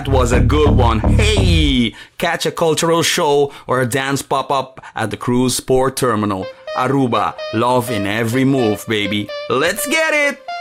was a good one. Hey! Catch a cultural show or a dance pop-up at the Cruise Port Terminal. Aruba, love in every move, baby. Let's get it!